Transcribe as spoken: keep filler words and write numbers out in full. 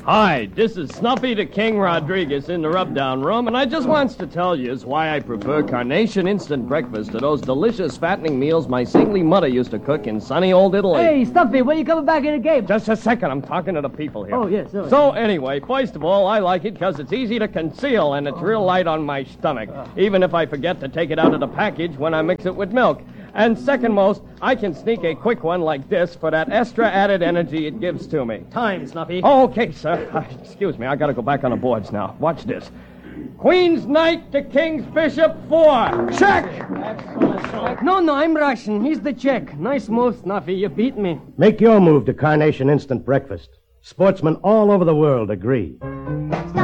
Hi, this is Snuffy the King Rodriguez in the rub-down room, and I just wants to tell you why I prefer Carnation Instant Breakfast to those delicious fattening meals my saintly mother used to cook in sunny old Italy. Hey, Stuffy, when are you coming back in the game? Just a second, I'm talking to the people here. Oh, yes, sorry. So, anyway, first of all, I like it because it's easy to conceal and it's real light on my stomach, even if I forget to take it out of the package when I mix it with milk. And second most, I can sneak a quick one like this for that extra added energy it gives to me. Time, Snuffy. Oh, okay, sir. Uh, excuse me, I gotta go back on the boards now. Watch this. Queen's Knight to King's Bishop, four. Check! No, no, I'm Russian. He's the check. Nice move, Snuffy. You beat me. Make your move to Carnation Instant Breakfast. Sportsmen all over the world agree.